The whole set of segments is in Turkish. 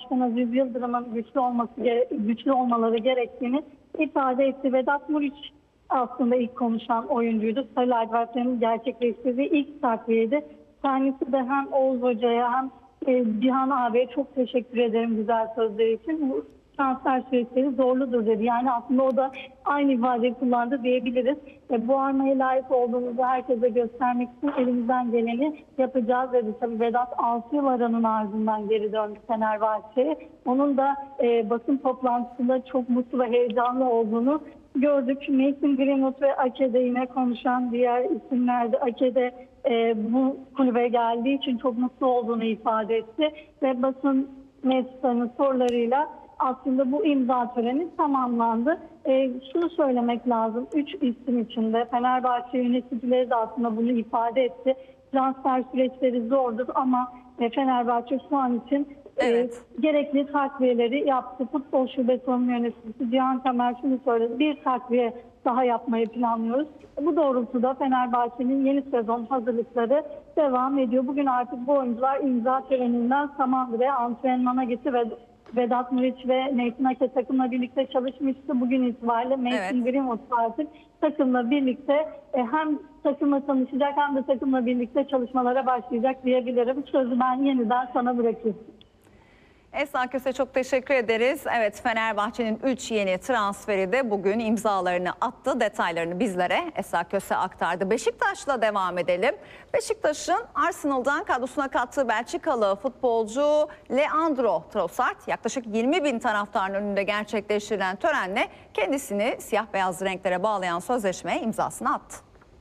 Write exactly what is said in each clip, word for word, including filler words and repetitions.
Başkan Aziz Yıldırım'ın güçlü olması güçlü olmaları gerektiğini ifade etti. Vedat Muriç aslında ilk konuşan oyuncuydu. Sarı lacivertlerin gerçekleştirdiği ilk takviyeydi. Kendisi de hem Oğuz Hoca'ya hem e, Cihan abiye çok teşekkür ederim güzel sözleri için. Bu transfer süreçleri zorludur dedi. Yani aslında o da aynı ifadeyi kullandı diyebiliriz. E, bu armaya layık olduğumuzu herkese göstermek için elimizden geleni yapacağız dedi. Tabii Vedat altı yıl aranın ardından geri döndü Fenerbahçe'ye. Onun da e, basın toplantısında çok mutlu ve heyecanlı olduğunu gördük. Mason Greenwood ve Ake'de yine konuşan diğer isimler de Ake'de e, bu kulübe geldiği için çok mutlu olduğunu ifade etti. Ve basın mensuplarının sorularıyla aslında bu imza töreni tamamlandı. E, şunu söylemek lazım. Üç isim içinde Fenerbahçe yöneticileri de aslında bunu ifade etti. Transfer süreçleri zordur ama e, Fenerbahçe şu an için evet. e, gerekli takviyeleri yaptı. Futbol Şube Sorumlu Yöneticisi Cihan Tamer şunu söyledi. Bir takviye daha yapmayı planlıyoruz. Bu doğrultuda Fenerbahçe'nin yeni sezon hazırlıkları devam ediyor. Bugün artık bu oyuncular imza töreninden Samandıra'ya antrenmana gitti ve Vedat Muriç ve Nathan Ake takımla birlikte çalışmıştı. Bugün itibariyle Mason evet. Greenwood artık takımla birlikte e, hem takımla tanışacak hem de takımla birlikte çalışmalara başlayacak diyebilirim. Sözü ben yeniden sana bırakayım. Esra Köse çok teşekkür ederiz. Evet, Fenerbahçe'nin üç yeni transferi de bugün imzalarını attı. Detaylarını bizlere Esra Köse aktardı. Beşiktaş'la devam edelim. Beşiktaş'ın Arsenal'dan kadrosuna kattığı Belçikalı futbolcu Leandro Trossard yaklaşık yirmi bin taraftarın önünde gerçekleştirilen törenle kendisini siyah beyaz renklere bağlayan sözleşmeye imzasını attı.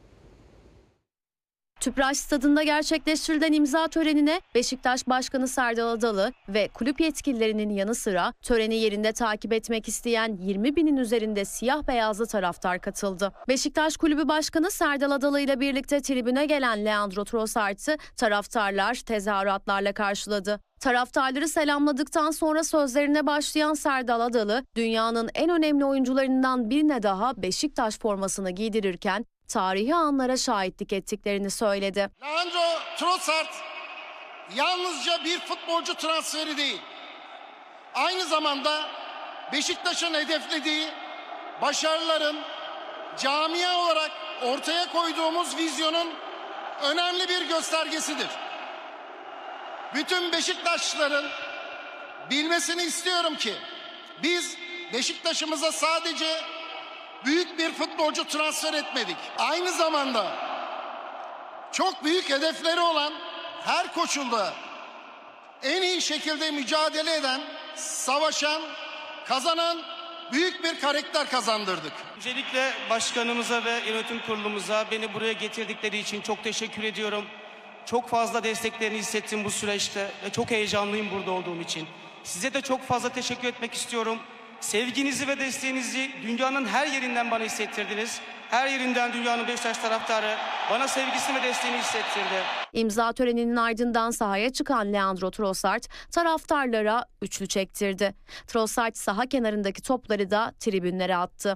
Tüpraş Stadı'nda gerçekleştirilen imza törenine Beşiktaş Başkanı Serdal Adalı ve kulüp yetkililerinin yanı sıra töreni yerinde takip etmek isteyen yirmi binin üzerinde siyah beyazlı taraftar katıldı. Beşiktaş Kulübü Başkanı Serdal Adalı ile birlikte tribüne gelen Leandro Trossard'ı taraftarlar tezahüratlarla karşıladı. Taraftarları selamladıktan sonra sözlerine başlayan Serdal Adalı, dünyanın en önemli oyuncularından birine daha Beşiktaş formasını giydirirken tarihi anlara şahitlik ettiklerini söyledi. Leandro Trossard yalnızca bir futbolcu transferi değil, aynı zamanda Beşiktaş'ın hedeflediği başarıların camia olarak ortaya koyduğumuz vizyonun önemli bir göstergesidir. Bütün Beşiktaşlıların bilmesini istiyorum ki biz Beşiktaş'ımıza sadece büyük bir futbolcu transfer etmedik. Aynı zamanda çok büyük hedefleri olan, her koşulda en iyi şekilde mücadele eden, savaşan, kazanan büyük bir karakter kazandırdık. Öncelikle başkanımıza ve yönetim kurulumuza beni buraya getirdikleri için çok teşekkür ediyorum. Çok fazla desteklerini hissettim bu süreçte ve çok heyecanlıyım burada olduğum için. Size de çok fazla teşekkür etmek istiyorum. Sevginizi ve desteğinizi dünyanın her yerinden bana hissettirdiniz. Her yerinden dünyanın Beşiktaş taraftarı bana sevgisini ve desteğini hissettirdi. İmza töreninin ardından sahaya çıkan Leandro Trossard taraftarlara üçlü çektirdi. Trossard saha kenarındaki topları da tribünlere attı.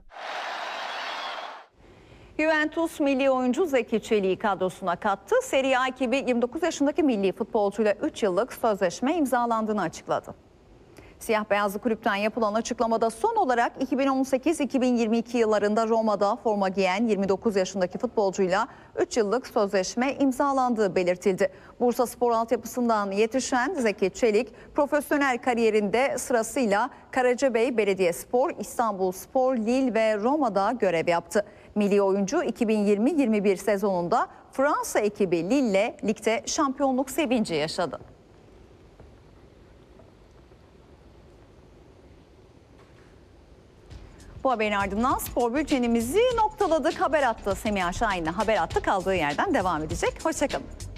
Juventus milli oyuncu Zeki Çelik'i kadrosuna kattı. Serie A ekibi yirmi dokuz yaşındaki milli futbolcuyla üç yıllık sözleşme imzalandığını açıkladı. Siyah beyazlı kulüpten yapılan açıklamada son olarak iki bin on sekiz iki bin yirmi iki yıllarında Roma'da forma giyen yirmi dokuz yaşındaki futbolcuyla üç yıllık sözleşme imzalandığı belirtildi. Bursaspor altyapısından yetişen Zeki Çelik profesyonel kariyerinde sırasıyla Karacabey Belediyespor, İstanbulspor, Lille ve Roma'da görev yaptı. Milli oyuncu iki bin yirmi yirmi bir sezonunda Fransa ekibi Lille'le ligde şampiyonluk sevinci yaşadı. Bu haberin ardından spor bültenimizi noktaladık. Haber attı Semiha Şahin'le Haber attı kaldığı yerden devam edecek. Hoşçakalın.